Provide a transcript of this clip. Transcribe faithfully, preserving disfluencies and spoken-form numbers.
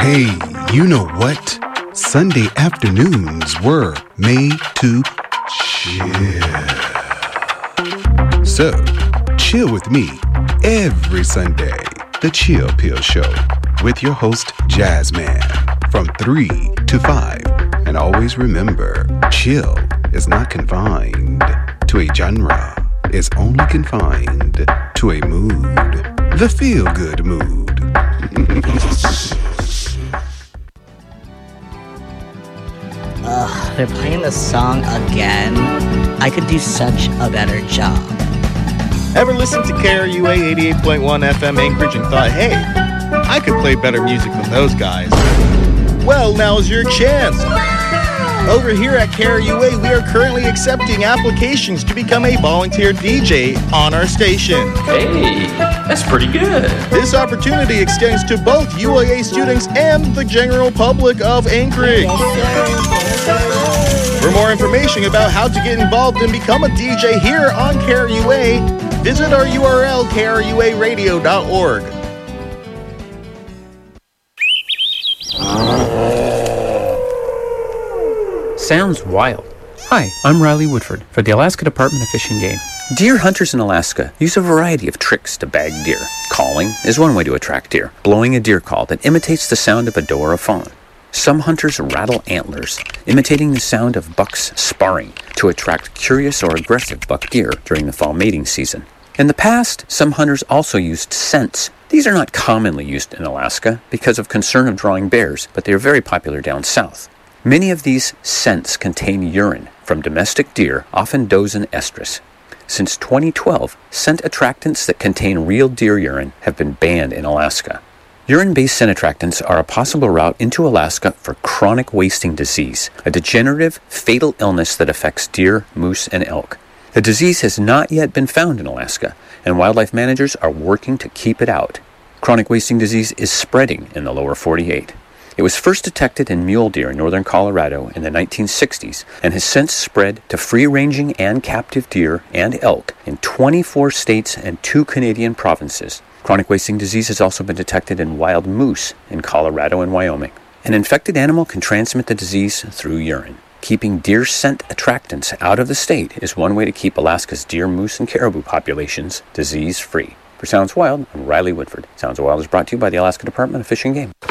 Hey, you know what? Sunday afternoons were made to chill. So, chill with me every Sunday. The Chill Pill Show with your host, Jazzman, from three to five. And always remember, chill is not confined to a genre. It's only confined to a mood. The feel-good mood. Ugh, they're playing the song again. I could do such a better job. Ever listened to K R U A eighty-eight point one F M Anchorage and thought, hey, I could play better music than those guys? Well, now's your chance. Over here at K R U A, we are currently accepting applications to become a volunteer D J on our station. Hey, that's pretty good. This opportunity extends to both U A A students and the general public of Anchorage. For more information about how to get involved and become a D J here on K R U A, visit our U R L, k r u a radio dot org. Sounds wild. Hi, I'm Riley Woodford for the Alaska Department of Fish and Game. Deer hunters in Alaska use a variety of tricks to bag deer. Calling is one way to attract deer, blowing a deer call that imitates the sound of a doe or a fawn. Some hunters rattle antlers, imitating the sound of bucks sparring to attract curious or aggressive buck deer during the fall mating season. In the past, some hunters also used scents. These are not commonly used in Alaska because of concern of drawing bears, but they are very popular down south. Many of these scents contain urine from domestic deer, often does and estrus. Since twenty twelve, scent attractants that contain real deer urine have been banned in Alaska. Urine-based scent attractants are a possible route into Alaska for chronic wasting disease, a degenerative, fatal illness that affects deer, moose, and elk. The disease has not yet been found in Alaska, and wildlife managers are working to keep it out. Chronic wasting disease is spreading in the lower forty-eight. It was first detected in mule deer in northern Colorado in the nineteen sixties and has since spread to free-ranging and captive deer and elk in twenty-four states and two Canadian provinces. Chronic wasting disease has also been detected in wild moose in Colorado and Wyoming. An infected animal can transmit the disease through urine. Keeping deer scent attractants out of the state is one way to keep Alaska's deer, moose, and caribou populations disease-free. For Sounds Wild, I'm Riley Woodford. Sounds Wild is brought to you by the Alaska Department of Fish and Game.